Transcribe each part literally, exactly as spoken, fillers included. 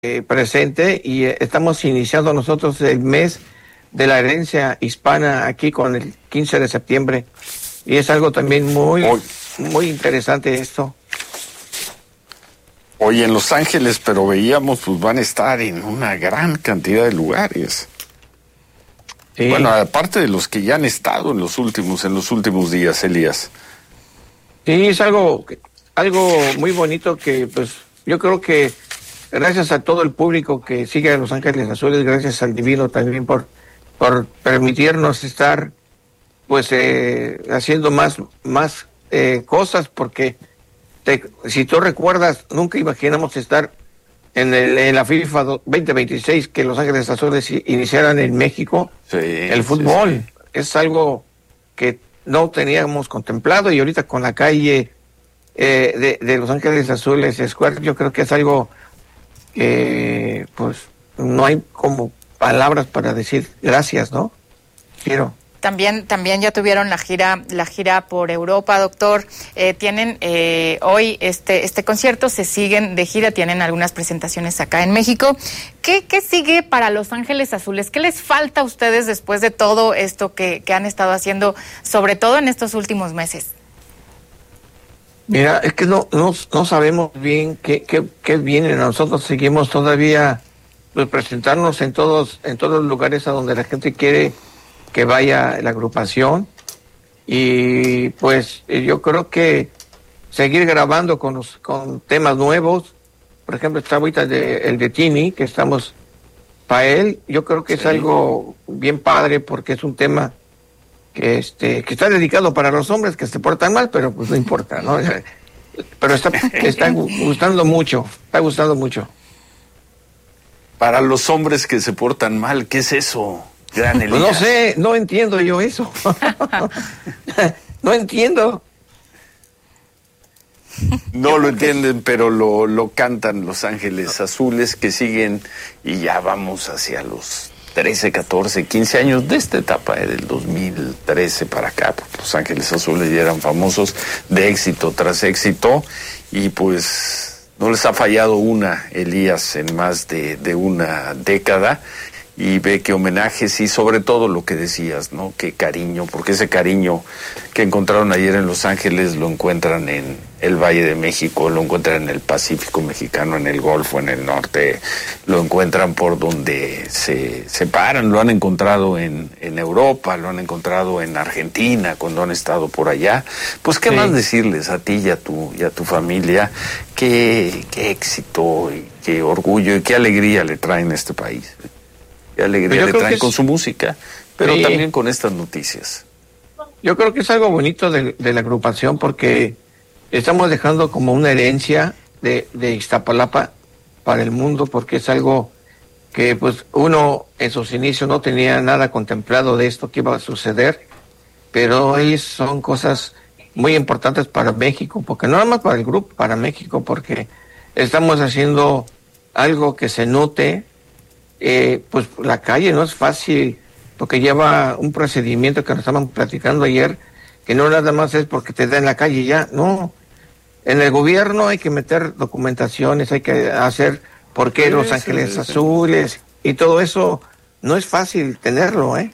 eh, presente y eh, estamos iniciando nosotros el mes de la herencia hispana aquí con el quince de septiembre y es algo también muy, Hoy, muy interesante esto. hoy en Los Ángeles, pero veíamos, pues van a estar en una gran cantidad de lugares. Sí. Bueno, aparte de los que ya han estado en los últimos, en los últimos días, Elías. Sí, es algo, algo muy bonito que pues yo creo que gracias a todo el público que sigue a Los Ángeles Azules, gracias al Divino también por, por permitirnos estar pues eh, haciendo más, más eh, cosas, porque te, si tú recuerdas, nunca imaginamos estar en, el, en la FIFA veinte veintiséis, que Los Ángeles Azules iniciaran en México Sí, el fútbol. Sí, sí. Es algo que no teníamos contemplado y ahorita con la calle eh, de, de Los Ángeles Azules Square, yo creo que es algo que pues no hay como palabras para decir gracias, ¿no? Quiero. También, también ya tuvieron la gira, la gira por Europa, doctor. Eh, tienen eh, hoy este, este concierto, se siguen de gira, tienen algunas presentaciones acá en México. ¿Qué, qué sigue para Los Ángeles Azules? ¿Qué les falta a ustedes después de todo esto que, que han estado haciendo, sobre todo en estos últimos meses? Mira, es que no, no, no sabemos bien qué, qué, qué viene. Nosotros seguimos todavía pues, presentarnos en todos, en todos los lugares a donde la gente quiere que vaya la agrupación y pues yo creo que seguir grabando con los, con temas nuevos. Por ejemplo, está ahorita de, el de Tini, que estamos para él. Yo creo que sí. Es algo bien padre porque es un tema que este que está dedicado para los hombres que se portan mal, pero pues no importa, ¿no? Pero está, está gustando mucho, está gustando mucho. Para los hombres que se portan mal, ¿qué es eso? Gran Elías. Pues no sé, no entiendo yo eso. No entiendo. No lo entienden, pero lo, lo cantan Los Ángeles Azules, que siguen y ya vamos hacia los trece, catorce, quince años de esta etapa, eh, del dos mil trece para acá. Los Ángeles Azules ya eran famosos de éxito tras éxito y pues no les ha fallado una, Elías, en más de, de una década. Y ve qué homenajes y sobre todo lo que decías, ¿no? Qué cariño, porque ese cariño que encontraron ayer en Los Ángeles lo encuentran en el Valle de México, lo encuentran en el Pacífico Mexicano, en el Golfo, en el norte, lo encuentran por donde se separan, lo han encontrado en, en Europa, lo han encontrado en Argentina cuando han estado por allá. Pues qué sí. Más decirles a ti y a tu, y a tu familia, qué, qué éxito y qué orgullo y qué alegría le traen a este país. Qué alegría le traen con es... su música, pero sí. También con estas noticias. Yo creo que es algo bonito de, de la agrupación porque estamos dejando como una herencia de, de Iztapalapa para el mundo, porque es algo que pues uno en sus inicios no tenía nada contemplado de esto que iba a suceder, pero hoy son cosas muy importantes para México, porque no nada más para el grupo, para México, porque estamos haciendo algo que se note. Eh, pues la calle no es fácil, porque lleva un procedimiento que nos estaban platicando ayer, que no nada más es porque te da en la calle ya, no. En el gobierno hay que meter documentaciones, hay que hacer por qué sí, Los Ángeles sí, Azules, sí. Y todo eso no es fácil tenerlo, ¿eh?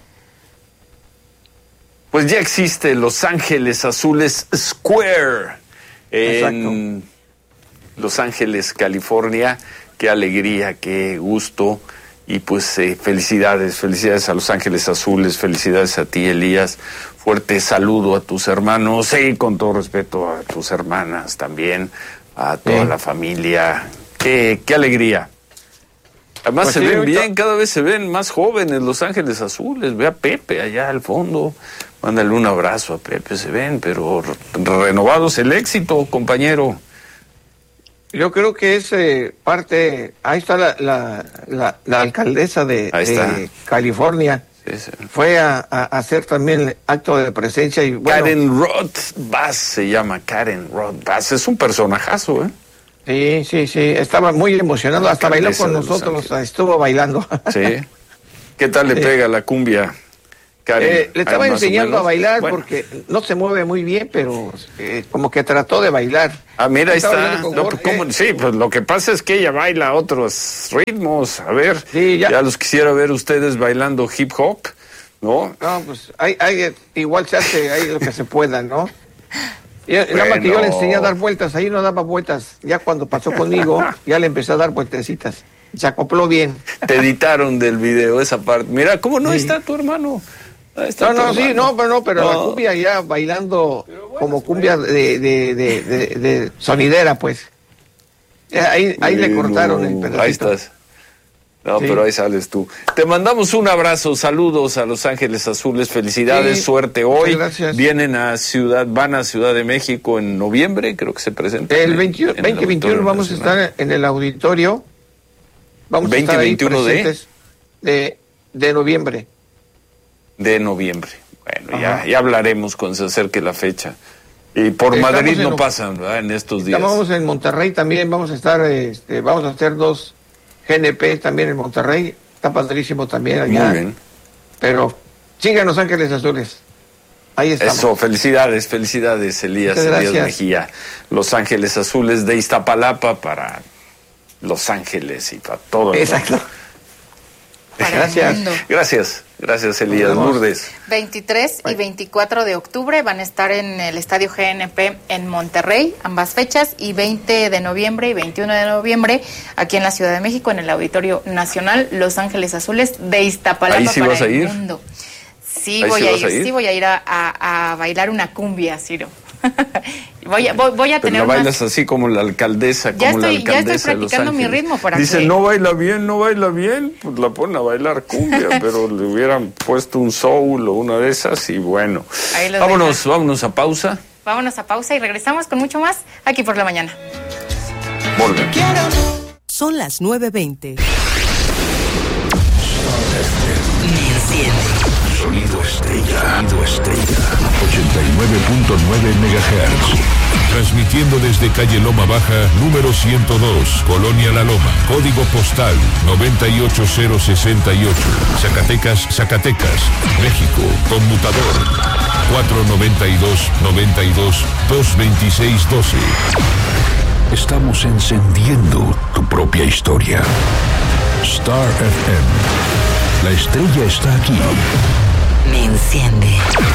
Pues ya existe Los Ángeles Azules Square en Exacto. Los Ángeles, California. Qué alegría, qué gusto. Y pues eh, felicidades, felicidades a Los Ángeles Azules, felicidades a ti, Elías. Fuerte saludo a tus hermanos y con todo respeto a tus hermanas también, a toda sí. La familia. Qué, qué alegría. Además pues se sí, ven ahorita... bien, cada vez se ven más jóvenes Los Ángeles Azules. Ve a Pepe allá al fondo. Mándale un abrazo a Pepe, se ven, pero renovados el éxito, compañero. Yo creo que es eh, parte, ahí está la, la, la, la alcaldesa de, de California, sí, sí. Fue a, a hacer también el acto de presencia. Y bueno, Karen Roth Bass se llama, Karen Roth Bass, es un personajazo, ¿eh? Sí, sí, sí, estaba muy emocionado, hasta bailó con nosotros, estuvo bailando. Sí, ¿qué tal le sí. Pega la cumbia? Karen, eh, le estaba ¿hay más o enseñando menos? a bailar Bueno. porque no se mueve muy bien, pero eh, como que trató de bailar. Ah, mira, ahí Estaba está. hablando con No, Jorge. ¿cómo? Sí, pues lo que pasa es que ella baila otros ritmos. A ver, Sí, ya. ya los quisiera ver ustedes bailando hip hop, ¿no? No, pues hay, hay, igual se hace ahí lo que se pueda, ¿no? Y, Nada más que yo Bueno. le enseñé a dar vueltas, ahí no daba vueltas. Ya cuando pasó conmigo, ya le empecé a dar vueltecitas. Se acopló bien. Te editaron del video esa parte. Mira, ¿cómo no Sí. está tu hermano? Ahí está No, tu no, sí, hermano. no, pero no, pero No. la cumbia ya bailando como cumbia de, de, de, de, de sonidera, pues. Ya ahí ahí le Bueno, cortaron el pedacito. Ahí estás. No, Sí. pero ahí sales tú. Te mandamos un abrazo, saludos a Los Ángeles Azules, felicidades, Sí, suerte muchas hoy. gracias. Vienen a Ciudad, van a Ciudad de México en noviembre, creo que se presentan. El en- veintiuno, en el veinte veintiuno Auditorio vamos a Nacional. estar en el auditorio. Vamos veinte a estar ahí veintiuno de presentes de, de noviembre. de noviembre. Bueno, ya, Ajá. ya hablaremos cuando se acerque la fecha. Y por Estamos Madrid en no lo- pasan, ¿verdad? En estos días. Estamos en Monterrey también, vamos a estar, este, vamos a hacer dos G N P también en Monterrey. Está padrísimo también allá. Muy bien. Pero sigan Los Ángeles Azules. Ahí estamos. Eso, felicidades, felicidades, Elías, Muchas Elías gracias. Mejía. Los Ángeles Azules de Iztapalapa para Los Ángeles y para todo el Exacto. mundo. Para el Gracias. mundo. Gracias, gracias Elías. Nos vemos. Lourdes. veintitrés y veinticuatro de octubre van a estar en el Estadio G N P en Monterrey, ambas fechas, y veinte de noviembre y veintiuno de noviembre aquí en la Ciudad de México, en el Auditorio Nacional Los Ángeles Azules de Iztapalapa. ¿Ahí sí para vas a el ir? mundo. Sí, ¿Ahí voy sí a vas ir, a ir? sí voy a ir a, a- a bailar una cumbia, Ciro. voy, a, voy, voy a Pero tener la más... bailas así como la alcaldesa, Ya como estoy- la ya estoy alcaldesa de Los practicando mi Ángeles. ritmo para Dice, que- no baila bien, no baila bien, pues la ponen a bailar cumbia, pero le hubieran puesto un soul o una de esas y bueno. Ahí los Vámonos, dejan. vámonos a pausa. Vámonos a pausa y regresamos con mucho más aquí por la mañana. Volvemos. Son las nueve veinte. Me enciende. Sonido estrella. Sonido estrella. ochenta y nueve punto nueve megahertz. Transmitiendo desde calle Loma Baja, número ciento dos, Colonia La Loma. Código postal noventa y ocho cero sesenta y ocho. Zacatecas, Zacatecas. México. Conmutador cuatro noventa y dos, noventa y dos, dos veintiséis doce. Estamos encendiendo tu propia historia. Star F M. La estrella está aquí. Me enciende.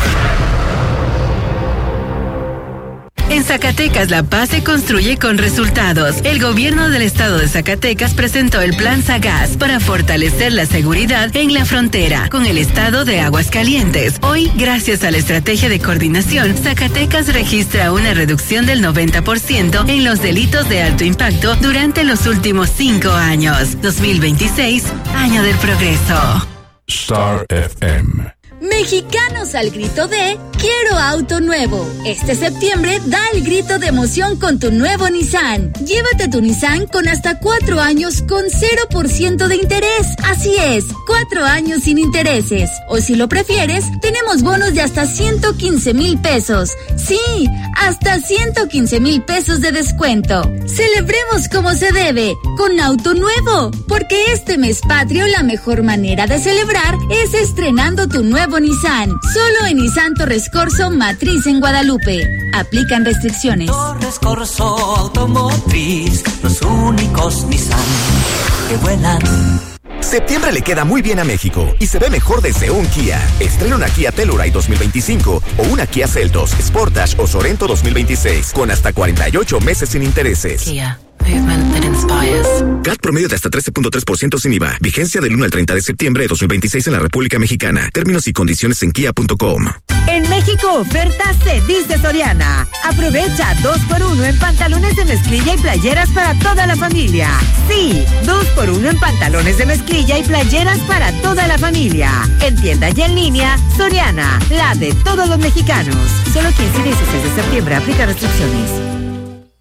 En Zacatecas, la paz se construye con resultados. El gobierno del estado de Zacatecas presentó el Plan Sagaz para fortalecer la seguridad en la frontera con el estado de Aguascalientes. Hoy, gracias a la estrategia de coordinación, Zacatecas registra una reducción del noventa por ciento en los delitos de alto impacto durante los últimos cinco años. dos mil veintiséis, año del progreso. Star F M. Mexicanos al grito de quiero auto nuevo. Este septiembre da el grito de emoción con tu nuevo Nissan. Llévate tu Nissan con hasta cuatro años con cero por ciento de interés. Así es, cuatro años sin intereses. O si lo prefieres, tenemos bonos de hasta ciento quince mil pesos. Sí, hasta ciento quince mil pesos de descuento. Celebremos como se debe, con auto nuevo. Porque este mes patrio la mejor manera de celebrar es estrenando tu nuevo Nissan, solo en Nissan Torres Corso Matriz en Guadalupe. Aplican restricciones. Torres Corso Automotriz, los únicos Nissan que vuelan. Septiembre le queda muy bien a México y se ve mejor desde un Kia. Estrena una Kia Telluride dos mil veinticinco o una Kia Seltos, Sportage o Sorento dos mil veintiséis con hasta cuarenta y ocho meses sin intereses. Kia, movement that inspires. C A T promedio de hasta trece punto tres por ciento sin I V A. Vigencia del uno al treinta de septiembre de dos mil veintiséis en la República Mexicana. Términos y condiciones en kia punto com. En México, oferta se dice Soriana. Aprovecha dos por uno en pantalones de mezclilla y playeras para toda la familia. Sí, dos por uno en pantalones de mezclilla y playeras para toda la familia. En tienda y en línea, Soriana, la de todos los mexicanos. Solo quince y dieciséis de septiembre, aplica restricciones.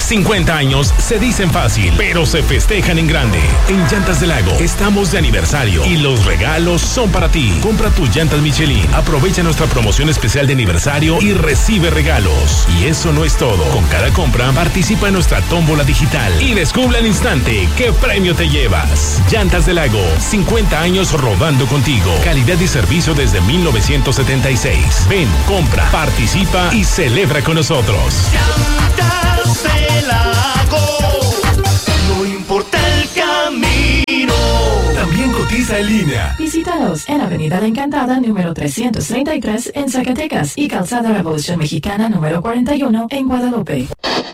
cincuenta años se dicen fácil, pero se festejan en grande. En Llantas del Lago estamos de aniversario y los regalos son para ti. Compra tus llantas Michelin, aprovecha nuestra promoción especial de aniversario y recibe regalos. Y eso no es todo. Con cada compra participa en nuestra tómbola digital y descubre al instante qué premio te llevas. Llantas del Lago, cincuenta años rodando contigo. Calidad y servicio desde mil novecientos setenta y seis. Ven, compra, participa y celebra con nosotros. Llantas del Lago, no importa el camino. También cotiza en línea. Visítanos en Avenida La Encantada, número trescientos treinta y tres en Zacatecas y Calzada Revolución Mexicana, número cuarenta y uno en Guadalupe.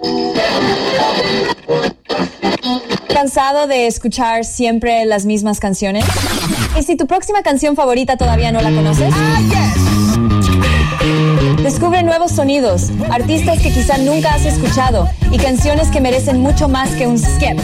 ¿Cansado de escuchar siempre las mismas canciones? ¿Y si tu próxima canción favorita todavía no la conoces? Descubre nuevos sonidos, artistas que quizá nunca has escuchado y canciones que merecen mucho más que un skip.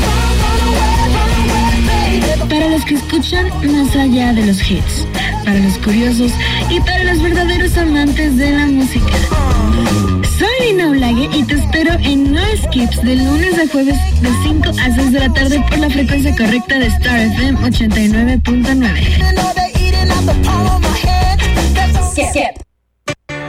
Para los que escuchan más allá de los hits, para los curiosos y para los verdaderos amantes de la música. Soy Lina Olague y te espero en No Skips de lunes a jueves de cinco a seis de la tarde por la frecuencia correcta de Star F M ochenta y nueve punto nueve. Skip.